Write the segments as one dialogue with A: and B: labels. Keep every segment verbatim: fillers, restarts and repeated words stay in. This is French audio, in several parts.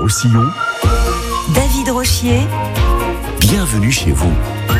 A: Roussillon,
B: David Rochier,
A: bienvenue chez vous.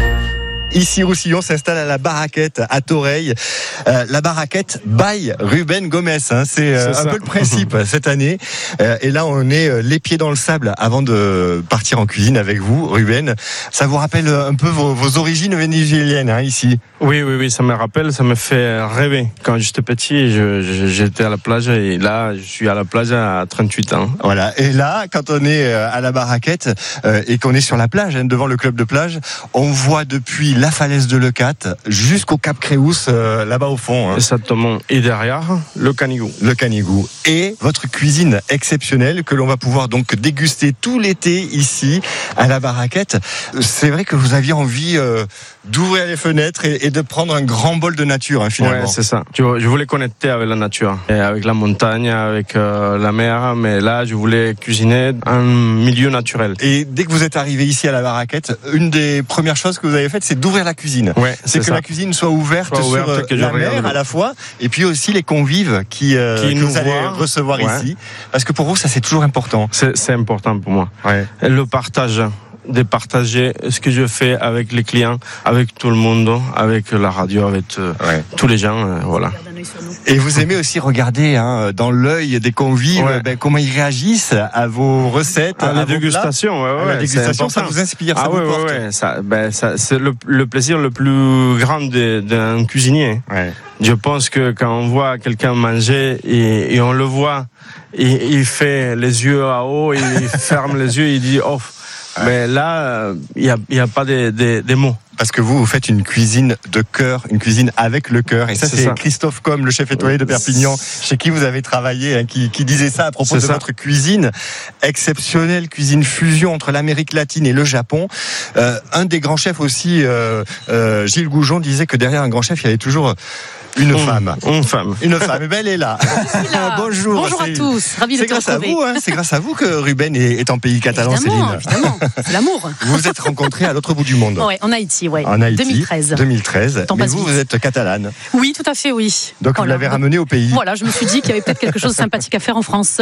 C: Ici, Roussillon s'installe à la Baraquette à Toreil. Euh, la Baraquette by Ruben Gomez. Hein, c'est, euh, c'est un peu le principe cette année. Euh, et là, on est euh, les pieds dans le sable avant de partir en cuisine avec vous, Ruben. Ça vous rappelle un peu vos, vos origines vénézuéliennes, hein, ici?
D: Oui, oui, oui, ça me rappelle, ça me fait rêver. Quand j'étais petit, je, je, j'étais à la plage et là, je suis à la plage à trente-huit ans.
C: Voilà. Et là, quand on est à la Baraquette euh, et qu'on est sur la plage, hein, devant le club de plage, on voit depuis la falaise de Leucate jusqu'au Cap Créous, euh, là-bas au fond. Hein.
D: Exactement. Et derrière, le Canigou.
C: Le Canigou. Et votre cuisine exceptionnelle que l'on va pouvoir donc déguster tout l'été ici à la Baraquette. C'est vrai que vous aviez envie euh, d'ouvrir les fenêtres et, et de prendre un grand bol de nature, hein, finalement.
D: Ouais, c'est ça. Je, je voulais connecter avec la nature, et avec la montagne, avec euh, la mer, mais là, je voulais cuisiner un milieu naturel.
C: Et dès que vous êtes arrivé ici à la Baraquette, une des premières choses que vous avez faites, c'est d'ouvrir la cuisine.
D: Ouais,
C: c'est,
D: c'est
C: que
D: ça.
C: la cuisine soit ouverte, soit ouverte sur
D: que
C: la mer à la fois, et puis aussi les convives qui, euh,
D: qui
C: que
D: nous
C: vous allez
D: voient.
C: recevoir
D: Ouais.
C: ici. Parce que pour vous, ça c'est toujours important.
D: C'est, c'est important pour moi.
C: Ouais.
D: Le partage. De partager ce que je fais avec les clients, avec tout le monde, avec la radio, avec euh,
C: ouais.
D: tous les gens, euh, voilà.
C: Et vous aimez aussi regarder hein, dans l'œil des convives
D: ouais.
C: ben, comment ils réagissent à vos recettes,
D: à,
C: à
D: la
C: vos
D: dégustation, ouais, ouais,
C: à la dégustation, ça vous inspire, ça
D: ah,
C: vous
D: ouais,
C: porte.
D: ouais, ouais. Ça, ben, ça, c'est le, le plaisir le plus grand de, d'un cuisinier.
C: Ouais.
D: Je pense que quand on voit quelqu'un manger et, et on le voit, et, il fait les yeux à haut, et il ferme les yeux, et il dit oh. Mais là, il n'y a, y a pas des de, de mots.
C: Parce que vous, vous faites une cuisine de cœur, une cuisine avec le cœur. Et ça, c'est, c'est ça. Christophe Combe, le chef étoilé de Perpignan, chez qui vous avez travaillé, hein, qui, qui disait ça à propos c'est de ça. Votre cuisine exceptionnelle, cuisine fusion entre l'Amérique latine et le Japon. Euh, un des grands chefs aussi, euh, euh, Gilles Goujon, disait que derrière un grand chef, il y avait toujours une
D: mmh,
C: femme.
D: Une femme.
C: Une femme. Et ben, elle est là.
B: là.
C: Bonjour.
B: Bonjour
C: c'est,
B: à tous. Ravi de
C: c'est
B: te
C: grâce
B: retrouver.
C: À vous, hein, c'est grâce à vous que Ruben est, est en pays catalan,
B: évidemment,
C: Céline.
B: Évidemment, c'est l'amour.
C: Vous vous êtes rencontrés à l'autre bout du monde.
B: Ouais, en Haïti, ouais.
C: En Haïti.
B: deux mille treize.
C: deux mille treize. Mais vous, vite. Vous êtes catalane.
B: Oui, tout à fait, oui.
C: Donc voilà. Vous l'avez ramené au pays.
B: Voilà, je me suis dit qu'il y avait peut-être quelque chose de sympathique à faire en France.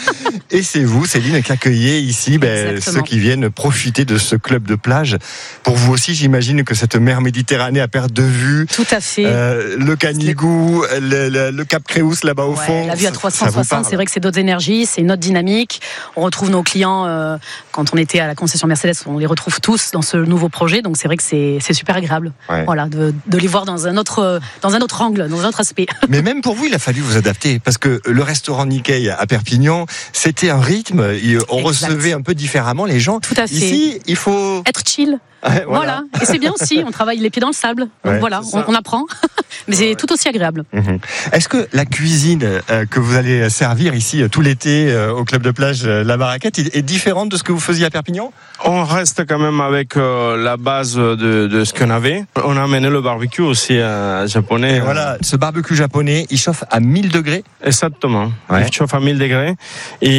C: Et c'est vous, Céline, qui accueillez ici ben, ceux qui viennent profiter de ce club de plage. Pour vous aussi, j'imagine que cette mer Méditerranée à perte de vue.
B: Tout à fait.
C: Euh, le Canigou, le, le, le Cap Créous là-bas au
B: ouais,
C: fond.
B: La vue à trois cent soixante, c'est vrai que c'est d'autres énergies, c'est une autre dynamique. On retrouve nos clients, euh, quand on était à la concession Mercedes, on les retrouve tous dans ce nouveau projet. Donc c'est vrai que c'est, c'est super agréable. Ouais. Voilà, de, de les voir dans un autre, dans un autre angle, dans un autre aspect.
C: Mais même pour vous, il a fallu vous adapter. Parce que le restaurant Nikkei à Perpignan, c'était un rythme. On exact. Recevait un peu différemment les gens.
B: Tout à fait.
C: Ici, il faut
B: être chill.
C: Ouais, voilà.
B: voilà, et c'est bien aussi, on travaille les pieds dans le sable, donc ouais, voilà, on, on apprend, mais c'est ouais. tout aussi agréable.
C: Mmh. Est-ce que la cuisine euh, que vous allez servir ici euh, tout l'été euh, au club de plage euh, La Baraquette est différente de ce que vous faisiez à Perpignan ?
D: On reste quand même avec euh, la base de, de ce qu'on avait. On a amené le barbecue aussi euh, japonais.
C: Et voilà, ce barbecue japonais, il chauffe à mille degrés ?
D: Exactement, ouais. Il chauffe à mille degrés. Et